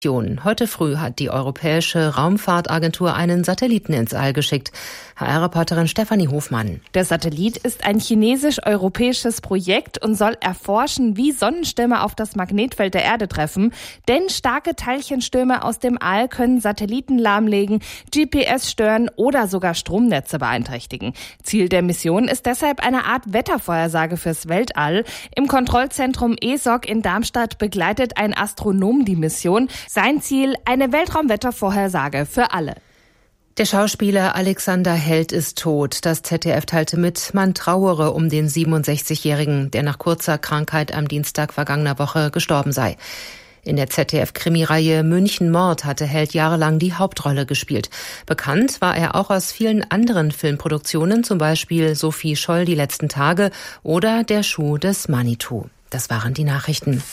Heute früh hat die Europäische Raumfahrtagentur einen Satelliten ins All geschickt. HR-Reporterin Stefanie Hofmann. Der Satellit ist ein chinesisch-europäisches Projekt und soll erforschen, wie Sonnenstürme auf das Magnetfeld der Erde treffen. Denn starke Teilchenstürme aus dem All können Satelliten lahmlegen, GPS stören oder sogar Stromnetze beeinträchtigen. Ziel der Mission ist deshalb eine Art Wettervorhersage fürs Weltall. Im Kontrollzentrum ESOC in Darmstadt begleitet ein Astronom die Mission. Sein Ziel, eine Weltraumwettervorhersage für alle. Der Schauspieler Alexander Held ist tot. Das ZDF teilte mit, man trauere um den 67-Jährigen, der nach kurzer Krankheit am Dienstag vergangener Woche gestorben sei. In der ZDF-Krimireihe München Mord hatte Held jahrelang die Hauptrolle gespielt. Bekannt war er auch aus vielen anderen Filmproduktionen, zum Beispiel Sophie Scholl, Die letzten Tage oder Der Schuh des Manitou. Das waren die Nachrichten.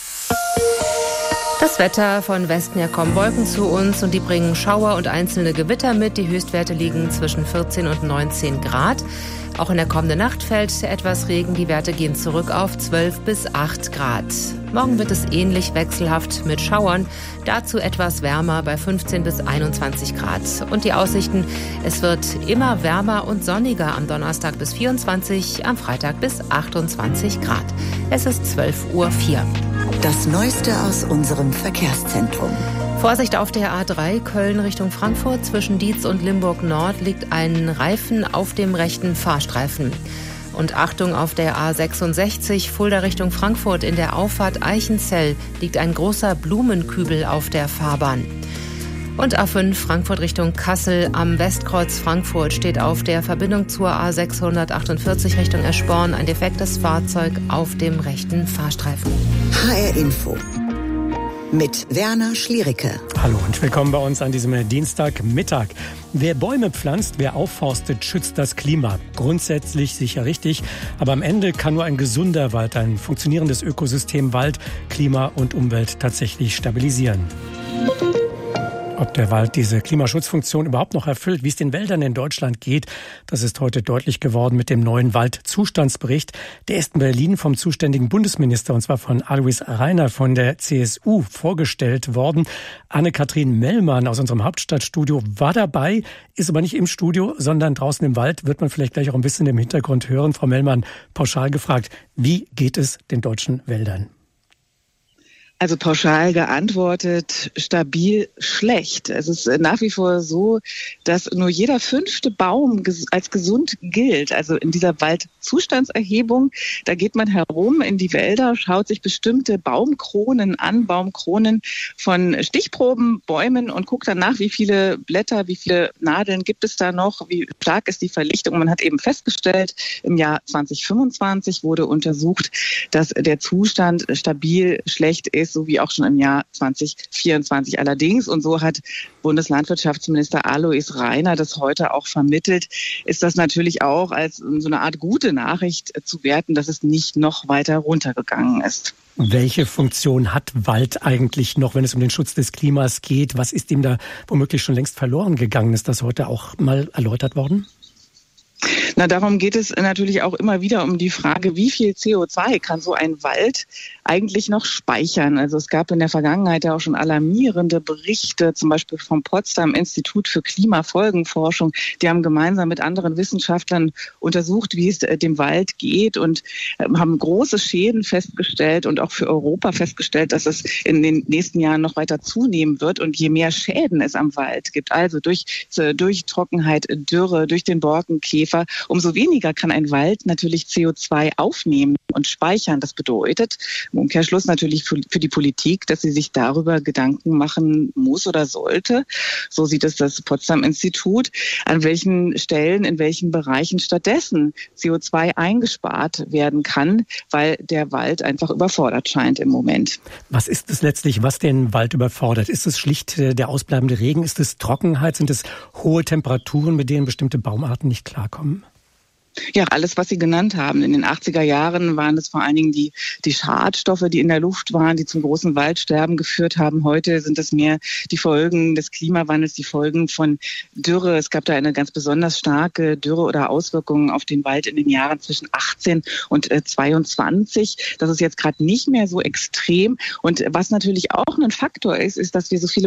Das Wetter: von Westen her kommen Wolken zu uns und die bringen Schauer und einzelne Gewitter mit. Die Höchstwerte liegen zwischen 14 und 19 Grad. Auch in der kommenden Nacht fällt etwas Regen. Die Werte gehen zurück auf 12 bis 8 Grad. Morgen wird es ähnlich wechselhaft mit Schauern. Dazu etwas wärmer bei 15 bis 21 Grad. Und die Aussichten: es wird immer wärmer und sonniger am Donnerstag bis 24, am Freitag bis 28 Grad. Es ist 12:04 Uhr. Das Neueste aus unserem Verkehrszentrum. Vorsicht auf der A3 Köln Richtung Frankfurt. Zwischen Dietz und Limburg Nord liegt ein Reifen auf dem rechten Fahrstreifen. Und Achtung auf der A66 Fulda Richtung Frankfurt. In der Auffahrt Eichenzell liegt ein großer Blumenkübel auf der Fahrbahn. Und A5 Frankfurt Richtung Kassel am Westkreuz Frankfurt steht auf der Verbindung zur A648 Richtung Eschborn ein defektes Fahrzeug auf dem rechten Fahrstreifen. HR Info mit Werner Schliericke. Hallo und willkommen bei uns an diesem Dienstagmittag. Wer Bäume pflanzt, wer aufforstet, schützt das Klima. Grundsätzlich sicher richtig, aber am Ende kann nur ein gesunder Wald, ein funktionierendes Ökosystem Wald, Klima und Umwelt tatsächlich stabilisieren. Ob der Wald diese Klimaschutzfunktion überhaupt noch erfüllt, wie es den Wäldern in Deutschland geht, das ist heute deutlich geworden mit dem neuen Waldzustandsbericht. Der ist in Berlin vom zuständigen Bundesminister, und zwar von Alois Rainer von der CSU, vorgestellt worden. Anne-Kathrin Mellmann aus unserem Hauptstadtstudio war dabei, ist aber nicht im Studio, sondern draußen im Wald. Wird man vielleicht gleich auch ein bisschen im Hintergrund hören. Frau Mellmann, pauschal gefragt, wie geht es den deutschen Wäldern? Also pauschal geantwortet, stabil schlecht. Es ist nach wie vor so, dass nur jeder 5. Baum als gesund gilt. Also in dieser Waldzustandserhebung, da geht man herum in die Wälder, schaut sich bestimmte Baumkronen an, Baumkronen von Stichprobenbäumen und guckt dann nach, wie viele Blätter, wie viele Nadeln gibt es da noch, wie stark ist die Verlichtung. Man hat eben festgestellt, im Jahr 2025 wurde untersucht, dass der Zustand stabil schlecht ist, so wie auch schon im Jahr 2024 allerdings. Und so hat Bundeslandwirtschaftsminister Alois Rainer das heute auch vermittelt, ist das natürlich auch als so eine Art gute Nachricht zu werten, dass es nicht noch weiter runtergegangen ist. Welche Funktion hat Wald eigentlich noch, wenn es um den Schutz des Klimas geht? Was ist ihm da womöglich schon längst verloren gegangen? Ist das heute auch mal erläutert worden? Na, darum geht es natürlich auch immer wieder um die Frage, wie viel CO2 kann so ein Wald eigentlich noch speichern? Also es gab in der Vergangenheit ja auch schon alarmierende Berichte, zum Beispiel vom Potsdam Institut für Klimafolgenforschung. Die haben gemeinsam mit anderen Wissenschaftlern untersucht, wie es dem Wald geht und haben große Schäden festgestellt und auch für Europa festgestellt, dass es in den nächsten Jahren noch weiter zunehmen wird. Und je mehr Schäden es am Wald gibt, also durch Trockenheit, Dürre, durch den Borkenkäfer, umso weniger kann ein Wald natürlich CO2 aufnehmen und speichern. Das bedeutet im Umkehrschluss natürlich für die Politik, dass sie sich darüber Gedanken machen muss oder sollte, so sieht es das Potsdam-Institut, an welchen Stellen, in welchen Bereichen stattdessen CO2 eingespart werden kann, weil der Wald einfach überfordert scheint im Moment. Was ist es letztlich, was den Wald überfordert? Ist es schlicht der ausbleibende Regen? Ist es Trockenheit? Sind es hohe Temperaturen, mit denen bestimmte Baumarten nicht klarkommen? Ja, alles, was Sie genannt haben. In den 80er Jahren waren es vor allen Dingen die Schadstoffe, die in der Luft waren, die zum großen Waldsterben geführt haben. Heute sind es mehr die Folgen des Klimawandels, die Folgen von Dürre. Es gab da eine ganz besonders starke Dürre oder Auswirkungen auf den Wald in den Jahren zwischen 18 und 22. Das ist jetzt gerade nicht mehr so extrem. Und was natürlich auch ein Faktor ist, ist, dass wir so viele